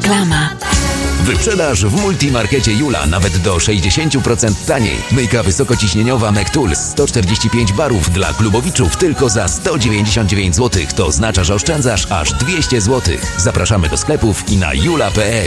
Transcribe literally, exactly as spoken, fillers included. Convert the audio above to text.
Reklama. Wyprzedaż w Multimarkecie Jula nawet do sześćdziesiąt procent taniej. Myjka wysokociśnieniowa Mektul sto czterdzieści pięć barów dla klubowiczów tylko za sto dziewięćdziesiąt dziewięć złotych. To oznacza, że oszczędzasz aż dwieście złotych. Zapraszamy do sklepów i na jula kropka pe el.